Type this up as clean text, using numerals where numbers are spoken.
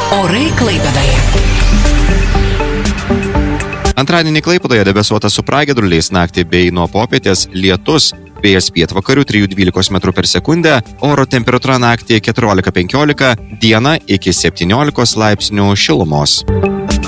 Orai Klaipėdoje. Antradienį Klaipėdoje debesuota su pragiedruliais, naktį bei nuo popietės lietus, vėjas pietvakarių 3–12 m/s, oro temperatūra naktį 14–15, dieną iki 17 laipsnių šilumos.